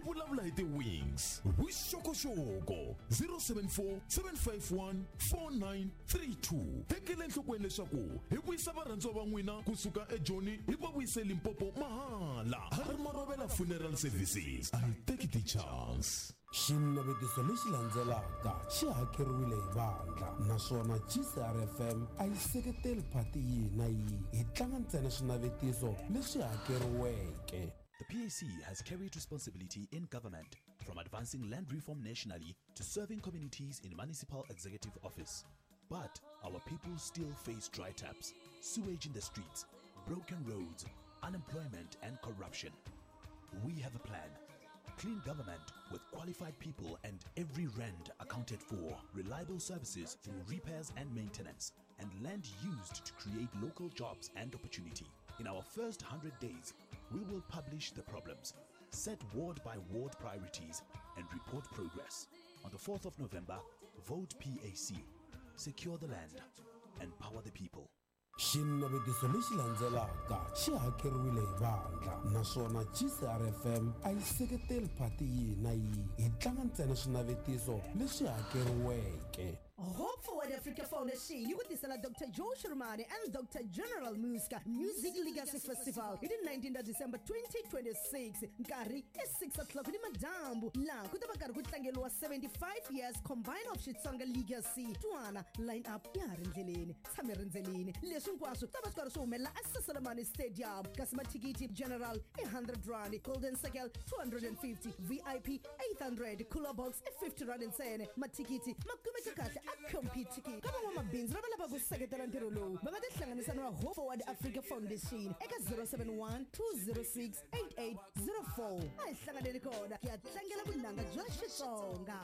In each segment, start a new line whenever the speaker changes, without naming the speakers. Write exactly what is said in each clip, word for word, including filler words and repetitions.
vulavula hi ti-wings vuxokoxoko zero seven four seven five one four nine three two. Tekele enhlokweni leswaku hi vuyisa varhandziwa va n'wina kusuka eJoni hi va vuyise Limpopo mahala. Harima Rovela Funeral Services. I take the chance.
Xinavetiso lexi landzelaka xi hakeriwile hi vandla naswona G C R F M a yi seketeli phati yihi na yihi hi tlanga ntsena swinavetiso leswi hakeriweke.
The P A C has carried responsibility in government, from advancing land reform nationally to serving communities in municipal executive office. But our people still face dry taps, sewage in the streets, broken roads, unemployment and corruption. We have a plan. Clean government with qualified people and every rand accounted for, reliable services through repairs and maintenance, and land used to create local jobs and opportunity. In our first one hundred days, we will publish the problems, set ward by ward priorities, and report progress. On the fourth of November, vote P A C. Secure the land. Empower the people.
Xinavetiso lexi landzelaka xi hakeriwile hi vandla naswona G C R F M a yi seketeli phati yihi na yihi hi tlanga ntsena swinavetiso leswi hakeriweke.
Hope Forward Africa Foundation yi ku tisela Doctor Joe Shirmani and Doctor General Muska Music Legacy Festival hi the nineteenth of December twenty twenty-six. Nkarhi i six o'clock ni madambu laha ku ta va karhi ku tlangeliwa seventy-five years combine of Xitsonga Legacy. Twana line up ya ha ri ndleleni tshame rindzeleni leswi hinkwaswo ta va swi karhi swi humelela eSisalomani Stadium. Kasi mathikiti General i one hundred rand, Golden Circle two hundred fifty, V I P eight hundred, Cooler Box fifty rand ntsena. Mathikiti makumeka kahle compete ki kama n'wamabindzu lava lava ku seketela ntirho lowu va nga tihlanganisa na Hope Forward Africa Foundation eka zero seven one two zero six eight eight zero four. A hi hlanganeni kona hi ya tlangela vunanga bya Xitsonga.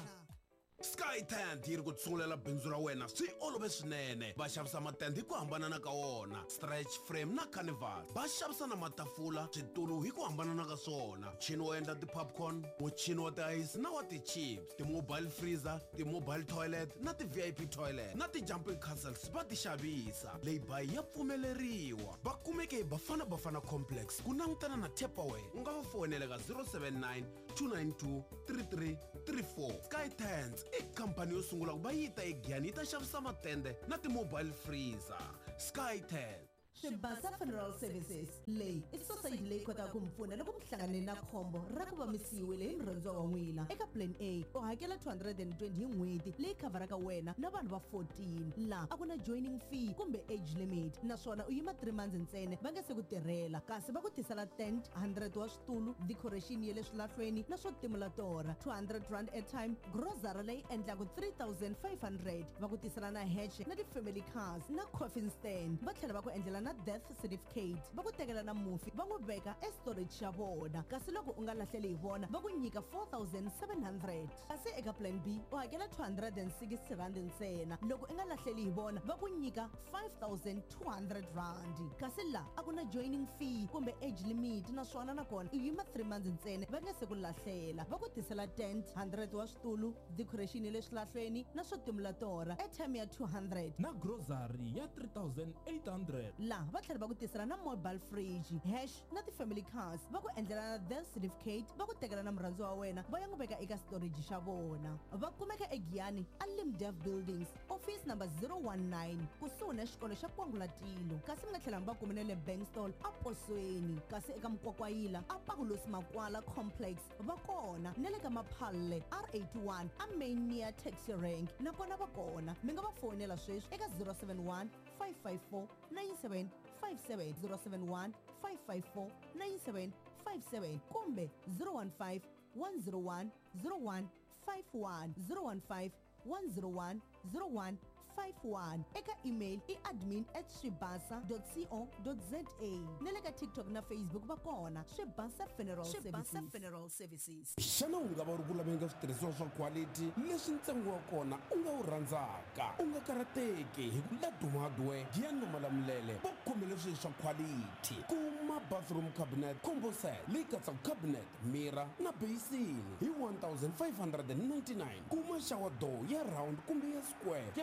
Sky Tent yi ri ku tsungulela bindzu ra wena swi olove swinene. Va xavisa matende hi ku hambanana ka wona, stretch frame na carnival. Va xavisa na matafula, switulu hi ku hambanana ka swona, muchini wo endla ti-popcorn, muchini wa ti-ice na wa ti-chips, ti-mobile freezer, ti-mobile toilet na ti-V I P toilet na ti-jumping castles va ti xavisa. Laybuy ya pfumeleriwa. Va kumeke hi Bafana Bafana Complex ku langutana na Tupperware. U nga va fonela ka zero seven nine two nine two three three three four. Sky Tent i company yo sungula ku va yi ta eGiyani yi ta xavisa matende na ti-mobile freezer. Sky Tent.
Xibasa Funeral Services leyi i society leyi kotaka ku mpfuna loko mihlanganile na khombo ra ku va misiwile hi murhandziwa wa n'wina. Eka plan A u hakela two hundred twenty hi n'hweti leyi khavaraka wena na vanhu va fourteen laha a ku na joining fee kumbe age limit naswona u yima three months ntsena va nga se ku tirhela. Kasi va ku tisela tent one hundred wa switulu, decoration ya le swilahlweni na swo timulatora, two hundred rand airtime, grocery leyi endlaku three thousand five hundred. Va ku tisela na hatch na ti-family cars na coffin stand. Va tlhela va ku endlela na death certificate. Va ku tekela na mufi va n'wi veka e storage xa vona. Kasi loko u nga lahleli hi vona va ku nyika four thousand seven hundred. Kasi eka plan B u hakela two hundred sixty rand ntsena. Loko u nga lahleli hi vona va ku nyika five thousand two hundred rand. Kasi la a ku na joining fee kumbe age limit naswona nakona u yima three months ntsena va nga se ku lahlela. Va ku tisela tent one hundred wa switulu, decoration ya le swilahlweni na swo timulatora, airtime ya two hundred
na grocery ya three thousand eight hundred.
La va tlhela va ku tisela na mobile fridge, hash na ti-family cars. Va ku endlela na death certificate. Va ku tekela na murhandziwa wa wena va ya n'wi veka eka storage xa vona. Va kumeka eGiyani Alimdev Buildings, office number zero one nine kusuhi na xikolo xa Kwangulatilo. Kasi mi nga tlhela mi va kumene le bank stall a Posweni. Kasi eka Mkwakwayila a Paulus Makwala Complex va kona na le ka Maphalle R eighty-one a main near taxi rank nakona va kona. Mi nga va fonela sweswi eka zero seven one five five four nine seven five seven zero seven one five five four nine seven five seven kumbe zero one five one zero one zero one five one zero one five one zero one zero one five one. Eka email i admin at shibasa dot co dot za. Nele ka TikTok na Facebook va kona Shibasa Funeral Services. Shibasa Funeral Services.
Xana u nga va ri ku laveni switirhisiwa swa quality leswi ntsengo wa kona u nga wu rhandzaka u nga karateki hi ku la dumadwe Giyani na Malamulele va khomele swilo swa quality. Kuma bathroom cabinet combo set leyi katsaka cabinet, mirror na basin hi one thousand five hundred ninety-nine. Kuma shower door ya round kumbe ya square ya five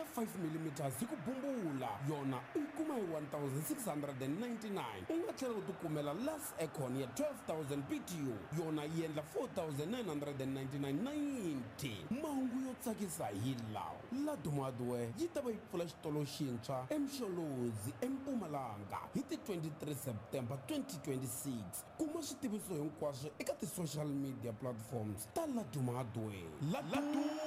millimeters hi ku bumbula yona u yi kuma hi one thousand six hundred ninety-nine u nga tlhela u tikumela las econ ya twelve thousand B T U yona yi endla four thousand nine hundred ninety-nine ninety mahungu yo tsakisa hi lawa ladumadwe yi ta va yi pfula xitolo xintshwa emxolozi empumalanga hi ti twenty-three September twenty twenty-six kuma switiviso hinkwaswo eka ti-social media platforms ta ladumadwe laduma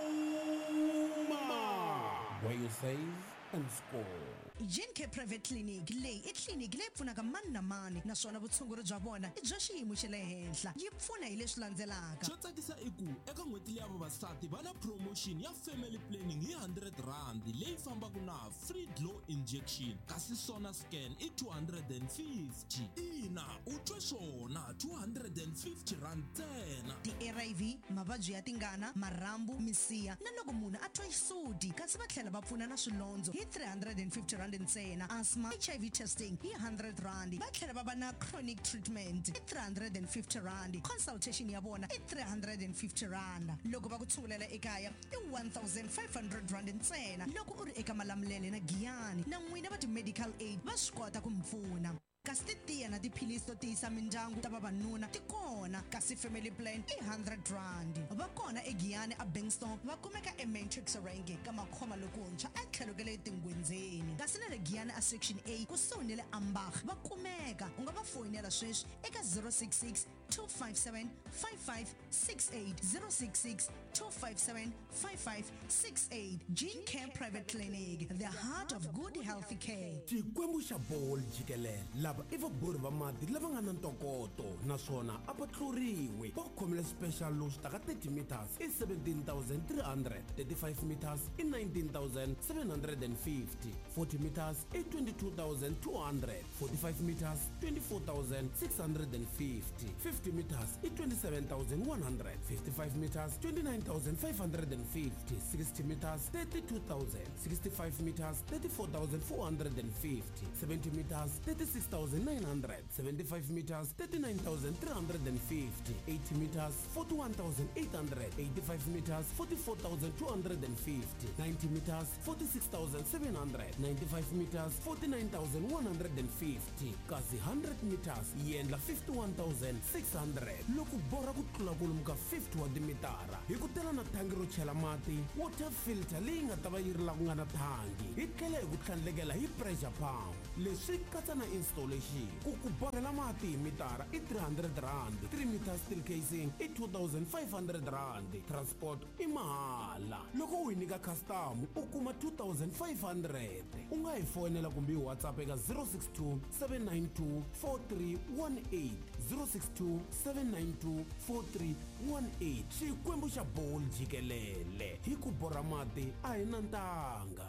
where you save and score.
Jincare Private Clinic leyi i tliliniki leyi pfunaka mani na mani naswona vutshunguri bya vona i bya xiyimo xa le henhla yi pfuna hi leswi landzelaka.
Xo tsakisa i ku eka n'hweti leya vavasati va na promotion ya family planning hi one hundred rand leyi fambaka na free glow injection kasi sona scan i two hundred fifty ina u twe swona two hundred fifty rand ntsena.
Ti-A R V mavabyi ya tingana marhambu misiya na loko munhu a twa xisuti kasi va tlhela va pfuna na swilondzo hi three hundred fifty rand ntsena. Asthma H I V testing hi one hundred rand va tlhela va va na chronic treatment i three hundred fifty rand consultation ya vona i three hundred fifty rand loko va ku tshungulela ekaya i one thousand five hundred rand ntsena loko u ri eka Malamulele na Giyani na n'wina va ti-medical aid va swi kota ku mi pfuna. Kasi ti tiya na tiphilisi to tiyisa mindyangu ta vavanuna ti kona kasi family plan i one hundred rand va kona eGiyani a Bankstone va kumeka eMatrix Range ka makhoma lokuntshwa a tlhelo ka le tingwenzeni kasi na le Giyani a section A kusuhi ni le Ambach va kumeka u nga va fonela sweswi eka zero six six two five seven five five six eight zero six six two five seven five five six eight. Jincare Private Clinic, the heart of good healthy care.
Xikwembu xa bolo jikelele lava i vaborhi va mati lava nga na ntokoto naswona a va tluriwe va khomile special low taka thirty meters i seventeen thousand three hundred, thirty-five meters i nineteen thousand seven hundred fifty, forty meters i twenty-two thousand two hundred, forty-five meters twenty-four thousand six hundred fifty, fifty meters i twenty-seven thousand one hundred, fifty-five meters twenty-nine thousand five hundred fifty, sixty meters thirty-two thousand, sixty-five meters thirty-four thousand four hundred fifty, seventy meters thirty-six thousand nine hundred, seventy-five meters thirty-nine thousand three hundred fifty, eighty meters forty-one thousand eight hundred, eighty-five meters forty-four thousand two hundred fifty, ninety meters forty-six thousand seven hundred, ninety-five meters forty-nine thousand one hundred fifty kasi one hundred meters yi endla fifty-one thousand six hundred. Loko borha ku tlula kwalomu ka fifty wa timitara hi ku tela na thangi ro chela mati water filter leyi nga ta va yi ri la ku nga na thangi hi tlhela hi ku tlhandlekela hi pressure pump leswi katsa na installation ku ku borhela mati hi mitara i three hundred rand, three meters steel casing i two thousand five hundred rand, transport i mahala loko u hi nyika custom u kuma two thousand five hundred. U nga hi fonela kumbe hi WhatsApp eka zero six two seven nine two four three one eight, zero six two seven nine two four three one eight. Xikwembu xa bolo jikelele hi ku borha mati a hi na ntanga.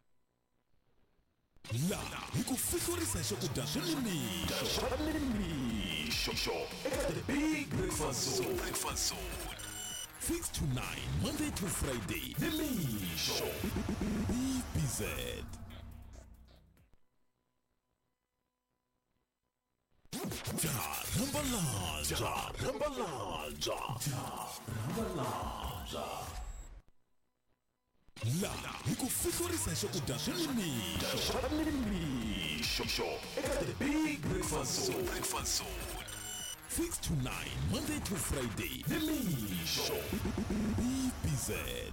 La hi ku fihlurisa swakudya swa nimixo eka the big breakfast zone breakfast zone six to nine Monday to Friday nimixo B B Z. Rambalanja, Rambalanja, Rambalanja. La hi ku fihlurisa swakudya swa nimixo eka the big breakfast zone breakfast zone six to nine Monday to Friday nimixo B B Z.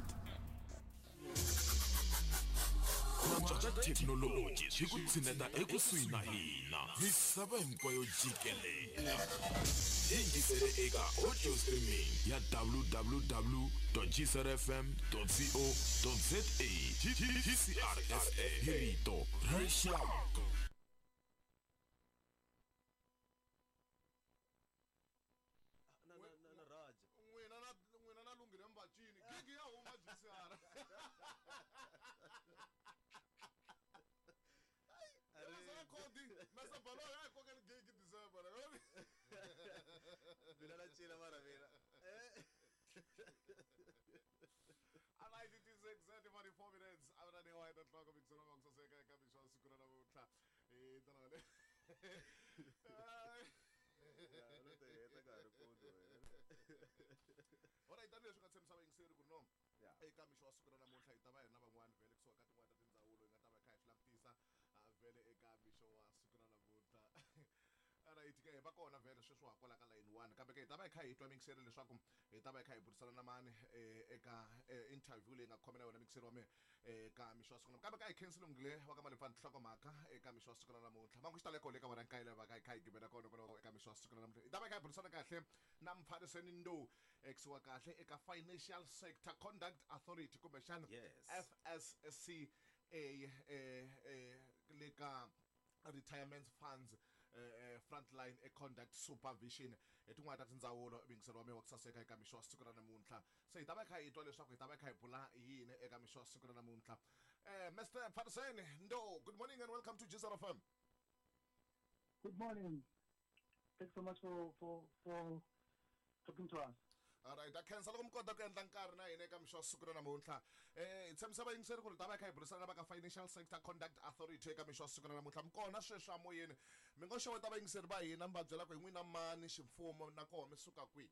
Kutswa technology swi ku tshineta ekusuhi na hina misava hinkwayo jikelele yingisele eka audio streaming ya w w w dot g c r f m dot co dot z a. G C R F A hi rito ra rixaka.
Ora i tanihileswi nga tshembisa vayingiseri ku no eka mixo wa siku ra namuntlha hi ta va hi na van'wani vhele kusuka ka tin'wana ta tindzawulo hi nga ta va kha hi swi langutisa vhele eka mixo wa siku ra namuntlha alright ke va kona vhele sweswo ha kwala ka line one kambe ke hi ta va hi kha hi twa mikiseri leswaku hi ta va hi kha hi burisana na mani eka interview leyi nga khomela yona mikiseri wa me eka mixo wa siku kambe ka hi cancel ngile wa ka Malefani nhlokomhaka eka mixo wa siku ra namuntlha mangu xitaleko le ka vona nkayile va ka hi kha hi givela kona kona eka mixo wa siku ra namuntlha hi ta va hi kha hi burisana kahle na Mphariseni Ndou ekisiwa kahle eka Financial Sector Conduct Authority kumbe xana F S C A le ka retirement funds uh, frontline e conduct supervision etin'wana ta tindzawulo vingiselo wa me wa ku saseka eka mixo wa siku ra namuntlha se hi ta va kha hi twa leswaku hi ta va kha hi bula yini eka mixo wa siku ra namuntlha eh Mister Mphariseni Ndou, good morning and welcome to G S R F M.
Good morning. Thanks so much for for for talking to us.
Alright, I cancel ku mkota ku endla nkarhi na hina eka mixo wa siku ra namuntlha eh hi tshemisa vayingiseri ku ri ta va kha hi burisana na va ka Financial Sector Conduct Authority eka mixo wa siku ra namuntlha mikona sweswi amoyeni mi ngo xeweta vayingiseri va hina mi va byela ku hi n'wina mani ximfumo na koho mi suka kwihi.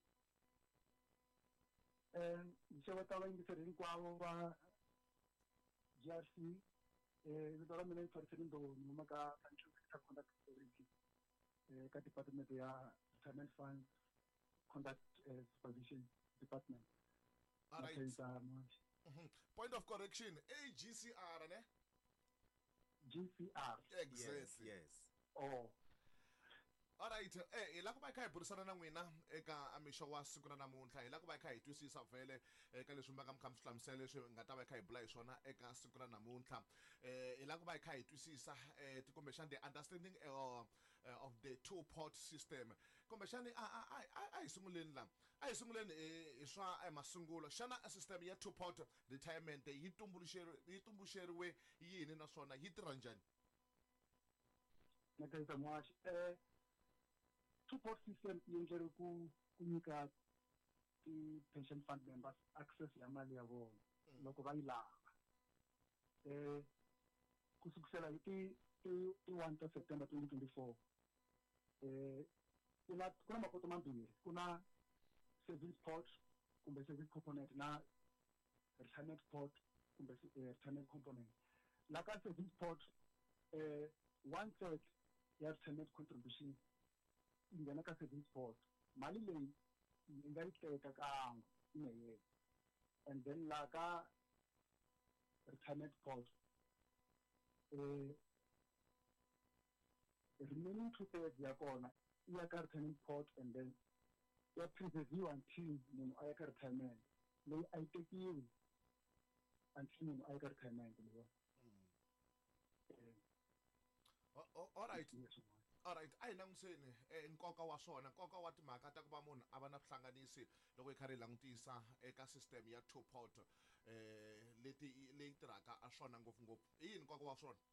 Eh hi xeweta vayingiseri hinkwavo va G R C eh vito ra mina i Mphariseni Ndou ni huma ka Financial Sector Conduct Authority eh ka department ya retirement funds conduct uh, supervision department.
All right. Mm-hmm. Point of correction, A G C R, ne?
G C R.
Exactly.
Yes. yes.
Oh.
All right. Eh, ila ku va kha hi burisana na n'wina eka mixo wa siku ra namuntlha ila ku va kha hi twisisa vhele eka leswi mi nga mi kha mi swi hlamusela leswi nga ta va kha hi bula hi swona eka siku ra namuntlha eh ila ku va kha hi twisisa eh kumbexana the understanding uh, uh, of the two port system kumbexana a a a a hi sunguleni la a hi sunguleni hi swa masungulo xana system ya two port retirement yi tumbuluxeriwe yi tumbuluxeriwe yini naswona yi tirha njhani.
Nakayisa mwashi eh support system yendlele ku ku nyika ti pension fund members access ya mali ya vona loko va yi lava eh kusukisela hi ti ti one ta September twenty twenty-four eh kuna kuna makoto mambirhi kuna savings pot kumbe savings component na retirement pot kumbe retirement component la ka savings pot eh one third ya retirement contribution ingena ka savings pot mali leyi yi nga yi teka kan'we yi and then la ka retirement pot eh remaining two thirds ya kona ya ka retirement pot and then ya preserve until munhu a ya ka retirement leyi a yi tekiwi until munhu a ya ka retirement leyi.
All right. All right, ai langutiseni eh nkoka wa swona nkoka wa timhaka ta ku va munhu a va na vuhlanganisi loko hi karhi hi langutisa eka system ya two port eh leti leyi tirhaka a swona ngopfungopfu i yini nkoka wa swona.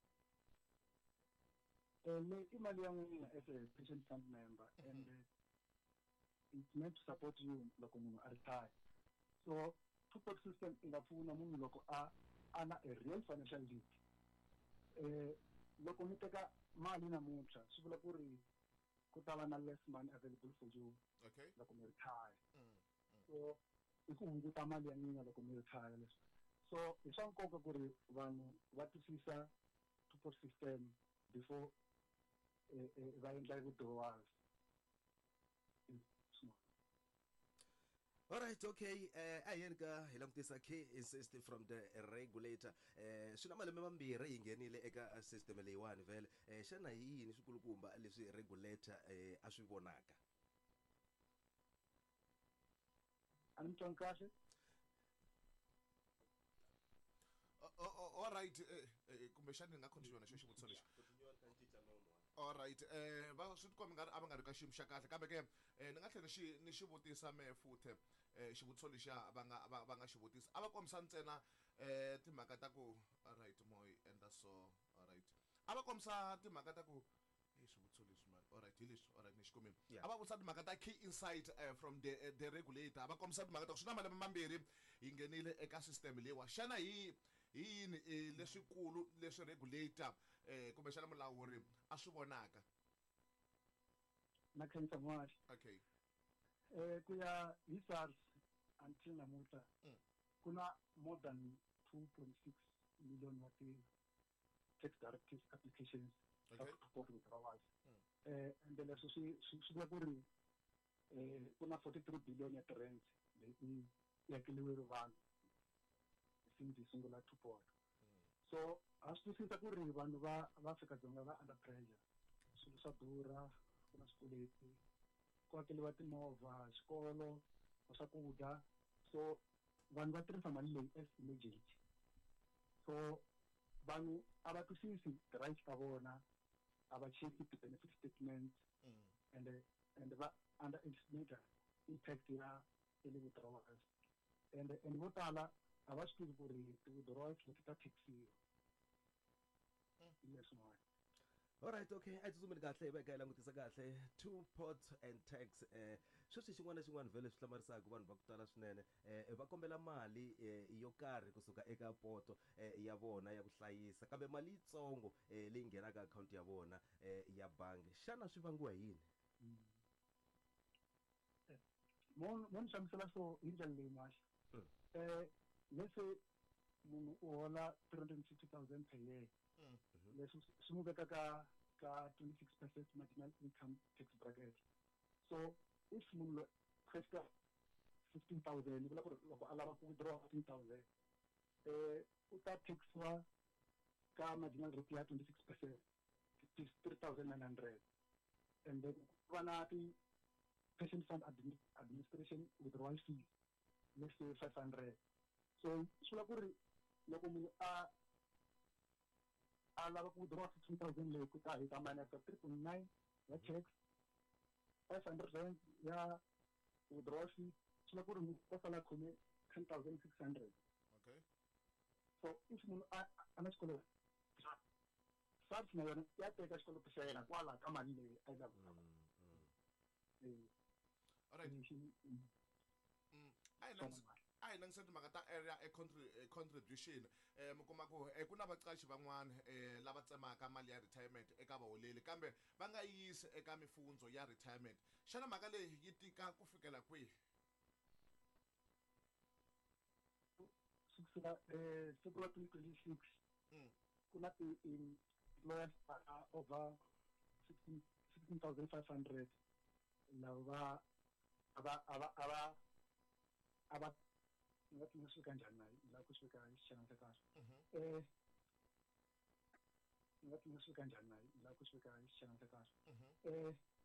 eh le i mali ya n'wina as a pension fund member and uh, it's meant to support you loko munhu a retire so two port system i nga pfuna munhu loko a ana a real financial need eh loko mi teka mali namuntlha swi vula ku ri ku ta va na less money available for you
okay
loko mi retire
mm, mm.
so i ku hunguta mali ya n'wina loko mi retire leswi so i swa nkoka ku ri vanhu va twisisa two port system before eh, eh, va endla withdrawals.
All right, okay. Eh ayenka hi langutisa key insist from the regulator. Eh swi na malembe mambirhi yi nghenile eka system leyiwani vele. Eh xana yini swikulukumba leswi regulator eh a swi vonaka?
Anton kahle.
All right, eh kumbe xana ni nga continue na xo xivutiso lexi. All right, eh va swi tikomba ngari a va nga ri ka xiyimo xa kahle kambe ke ni nga tlhela xi ni xivutisa me futhe eh xivutiso lexi va nga va nga xivutisa a va kombisa ntsena eh timhaka ta ku all right moy enda so all right a va kombisa timhaka ta ku eh xivutiso lexi man all right hileswi all right ni xikomeni a va kombisa timhaka ta key insight from the the regulator a va kombisa timhaka ta ku swi na malembe mambirhi yi nghenile eka system leyiwa xana hi yini leswikulu leswi regulator eh kumbe xana mulawuri a swi vonaka.
Na khensa mwashi.
Okay.
Eh ku ya hi SARS until namuntlha kuna more than two point six million wa ti-tax directive applications ta
Okay.
support withdrawals.
Mm.
Eh, and leswo swi swi swi vula ku ri eh, ku na forty-three billion ya ti-rent leyi yi hakeliweke vanhu since yi sungula to board. So a swi twisisa ku ri vanhu va va Afrika-Dzonga va under pressure, swilo swa durha, ku na swikweleti, ku hakeliwa timovha, xikolo, swakudya. So vanhu va tirhisa mali leyi as emergency. So vanhu a va twisisi ti-rights ta vona, a va cheki ti-benefit statements,
Mm.
and and va underestimate impact ya ile withdrawals. And and vo tala a va swi tivi ku ri ti-withdrawals leti ta taxiwa. Yes, ma'am.
Alright, okay, a tsutsumeli kahle va ka langutisa kahle two pot and tax eh sweswi xin'wana na xin'wana vhele swi hlamarisaka vanhu va ku tala swinene eh va kombela mali eh yo karhi kusuka eka poto eh ya vona ya ku hlayisa kambe mali yitsongo eh leyi nghenaka account ya vona eh ya bangi. Xana swi vangiwa hi yini?
Mo mo ni hlamusela so hi ndlela leyi Mash.
Mm.
Eh let's say munhu u hola three hundred fifty thousand per year.
Mm.
Leswi swi n'wi veka ka ka twenty-six percent marginal income tax bracket. So if munhu questa fifteen thousand, ni vula ku ri loko a lava ku withdraw fifteen thousand, eh u ta taxiwa ka marginal rate ya twenty-six percent, three thousand nine hundred. And then ku va na ti pension fund admin, administration withdrawal fees, let's say five hundred. So swi vula ku ri loko munhu a a lava ku withdraw fifteen thousand leyi ku ta hita minus three point nine ya tax, five hundred rand ya withdrawal fee, swi vula ku ri munhu u ta sala khome ten thousand six hundred.
Okay.
So if munhu a a na xikweleti, SARS na yona ya teka xikweleti xa yena kwala ka mali leyi a yi lavaka. Eh,
All right.
lexi- mm,
Mm. Ai
so
langs a hi langusa timhaka ta area e contri- e contribution eh mi kuma ku eh, ku na vaqashi van'wana eh lava tsemaka mali ya retirement eka vaholeli kambe va nga yisi eka mifundzo ya retirement. Xana mhaka leyi yi tika ku fikela kwihi?
kusukela eh siku ra twenty twenty-six
Mm.
ku na ti-employers are over sixteen thousand five hundred lava a va a va a va a va ni nga tiva swi kanjhani na la ku swi ka xixana xa kahle.
Mhm.
Eh ni nga tiva swi kanjhani na la ku swi ka xixana xa kahle.
Mhm.
Eh